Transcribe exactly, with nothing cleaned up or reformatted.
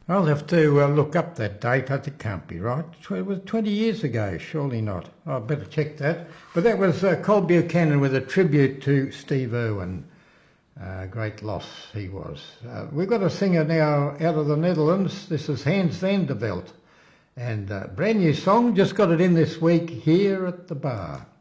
I'll have to uh, look up that date. I think it can't be right. It was twenty years ago, surely not. I better check that. But that was uh, Col Buchanan with a tribute to Steve Irwin. Uh, great loss he was. Uh, we've got a singer now out of the Netherlands. This is Hans van der Veld. And uh, brand new song, just got it in this week here at the bar.